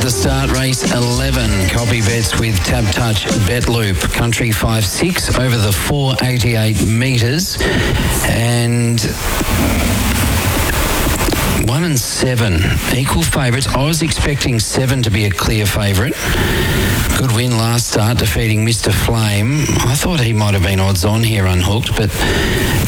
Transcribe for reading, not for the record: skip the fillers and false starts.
to start race 11. Copy bets with Tab Touch Bet Loop. Country 5-6 over the 488 metres. And 1 and 7 equal favourites. I was expecting 7 to be a clear favourite. Good win last start, defeating Mr. Flame. I thought he might have been odds on here unhooked, but